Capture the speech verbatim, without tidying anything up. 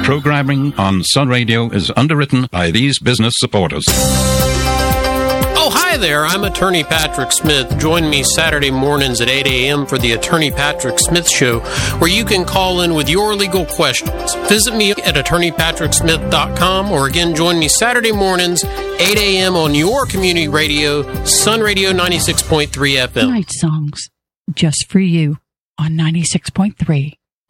Programming on Sun Radio is underwritten by these business supporters. Oh, hi there. I'm Attorney Patrick Smith. Join me Saturday mornings at eight a.m. for the Attorney Patrick Smith Show, where you can call in with your legal questions. Visit me at attorney patrick smith dot com, or again, join me Saturday mornings, eight a.m. on your community radio, Sun Radio ninety-six point three F M. Night songs, just for you on ninety-six point three.